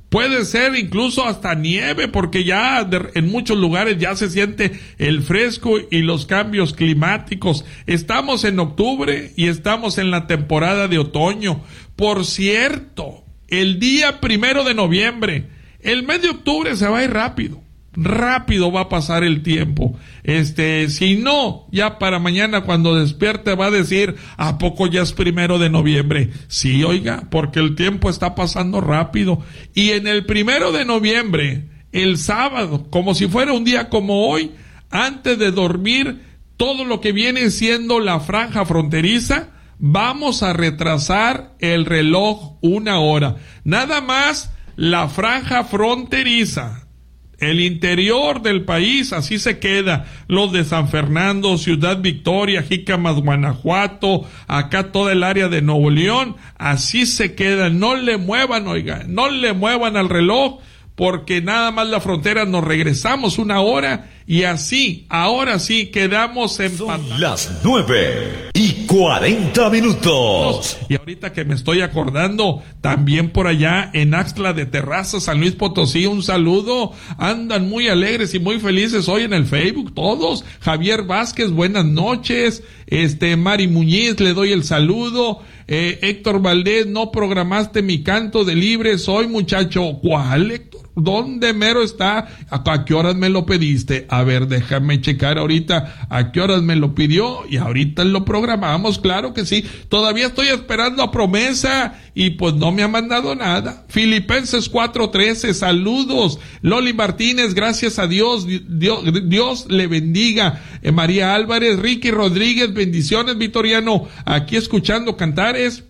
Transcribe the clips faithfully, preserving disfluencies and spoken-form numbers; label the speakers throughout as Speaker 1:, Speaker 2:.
Speaker 1: Puede ser incluso hasta nieve, porque ya de, en muchos lugares ya se siente el fresco y los cambios climáticos. Estamos en octubre y estamos en la temporada de otoño. Por cierto, el día primero de noviembre, el mes de octubre se va a ir rápido. Rápido va a pasar el tiempo. Este, si no, ya para mañana cuando despierte va a decir, ¿a poco ya es primero de noviembre? Sí, oiga, porque el tiempo está pasando rápido. Y en el primero de noviembre, el sábado, como si fuera un día como hoy, antes de dormir, todo lo que viene siendo la franja fronteriza, vamos a retrasar el reloj una hora. Nada más la franja fronteriza. El interior del país, así se queda. Los de San Fernando, Ciudad Victoria, Jícamas, Guanajuato, acá toda el área de Nuevo León, así se queda. No le muevan, oiga, no le muevan al reloj, porque nada más la frontera nos regresamos una hora y así, ahora sí, quedamos en...
Speaker 2: Son las nueve y cuarenta minutos.
Speaker 1: Y ahorita que me estoy acordando, también por allá en Axtla de Terraza, San Luis Potosí, un saludo. Andan muy alegres y muy felices hoy en el Facebook todos. Javier Vázquez, buenas noches. Este, Mari Muñiz, le doy el saludo. Eh, Héctor Valdés, no programaste mi canto de libres hoy, muchacho. ¿Cuál, Héctor? ¿Dónde mero está? ¿A qué horas me lo pediste? A ver, déjame checar ahorita a qué horas me lo pidió y ahorita lo programamos, claro que sí. Todavía estoy esperando a promesa y pues no me ha mandado nada. Filipenses cuatro trece, saludos. Loli Martínez, gracias a Dios, Dios, Dios le bendiga. Eh, María Álvarez, Ricky Rodríguez, bendiciones, Vitoriano, aquí escuchando Cantares.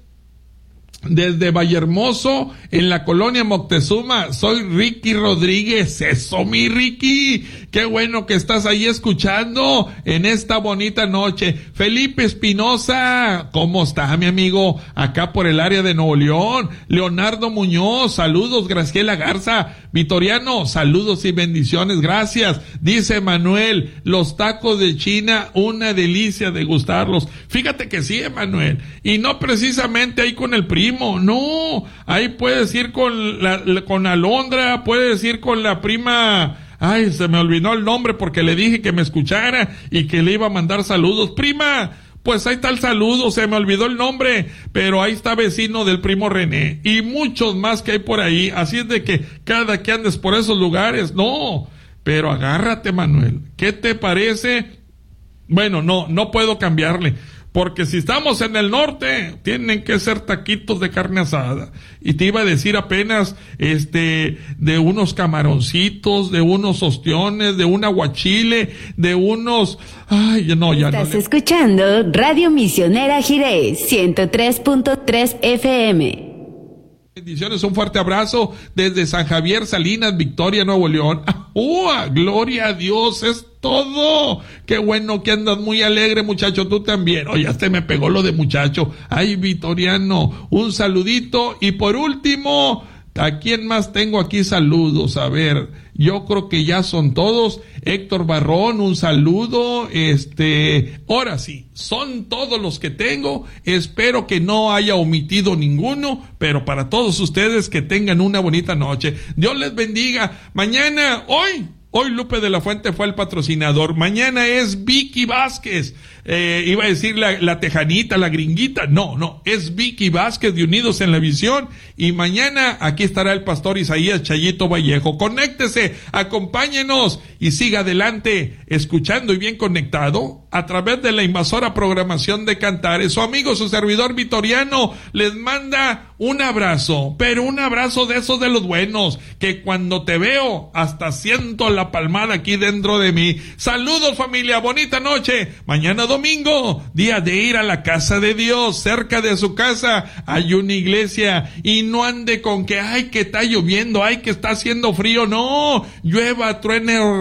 Speaker 1: Desde Vallehermoso, en la colonia Moctezuma, soy Ricky Rodríguez. Eso, mi Ricky, qué bueno que estás ahí escuchando en esta bonita noche. Felipe Espinosa, ¿cómo está, mi amigo? Acá por el área de Nuevo León. Leonardo Muñoz, saludos. Graciela Garza, Vitoriano, saludos y bendiciones, gracias. Dice Manuel, los tacos de China, una delicia degustarlos. Fíjate que sí, Manuel, y no precisamente ahí con el primo. No, ahí puedes ir con la, la con Alondra, puedes ir con la prima, ay, se me olvidó el nombre porque le dije que me escuchara y que le iba a mandar saludos. Prima, pues ahí está el saludo, se me olvidó el nombre, pero ahí está vecino del primo René y muchos más que hay por ahí, así es de que cada que andes por esos lugares, no, pero agárrate, Manuel, ¿qué te parece? Bueno, no, no puedo cambiarle. Porque si estamos en el norte, tienen que ser taquitos de carne asada. Y te iba a decir apenas, este, de unos camaroncitos, de unos ostiones, de un aguachile, de unos, ay, no, ya no.
Speaker 3: Estás le... escuchando Radio Misionera Jirés, ciento tres punto tres F M.
Speaker 1: Bendiciones, un fuerte abrazo desde San Javier, Salinas, Victoria, Nuevo León. ¡Oh, gloria a Dios! Es todo. Qué bueno que andas muy alegre, muchacho, tú también. Oye, ya te me pegó lo de muchacho. Ay, Vitoriano, un saludito. Y por último, ¿a quién más tengo aquí saludos? A ver, yo creo que ya son todos. Héctor Barrón, un saludo. Este, ahora sí, son todos los que tengo. Espero que no haya omitido ninguno, pero para todos ustedes que tengan una bonita noche. Dios les bendiga. Mañana, hoy, hoy Lupe de la Fuente fue el patrocinador. Mañana es Vicky Vázquez. Eh, iba a decir la, la tejanita, la gringuita. No, no, es Vicky Vázquez de Unidos en la Visión. Y mañana aquí estará el pastor Isaías Chayito Vallejo. Conéctese, acompáñenos y siga adelante, escuchando y bien conectado a través de la invasora programación de Cantares. Su amigo, su servidor Vitoriano, les manda un abrazo, pero un abrazo de esos de los buenos, que cuando te veo, hasta siento la palmada aquí dentro de mí. Saludos, familia, bonita noche. Mañana domingo, día de ir a la casa de Dios. Cerca de su casa hay una iglesia, y no ande con que, ay, que está lloviendo, ay, que está haciendo frío. No, llueva, truene o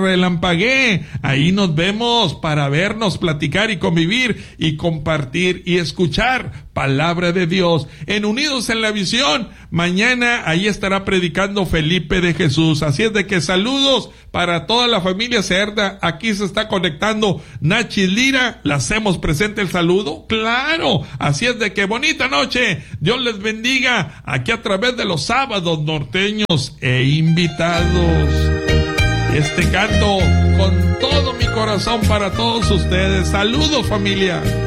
Speaker 1: relampaguee. Ahí nos vemos para vernos, platicar y convivir y compartir y escuchar palabra de Dios en Unidos en la Visión. Mañana ahí estará predicando Felipe de Jesús. Así es de que saludos para toda la familia Cerda. Aquí se está conectando Nachi Lira. ¿Le hacemos presente el saludo? ¡Claro! Así es de que bonita noche. Dios les bendiga aquí a través de los sábados norteños e invitados. Este canto con todo mi corazón para todos ustedes. Saludos, familia.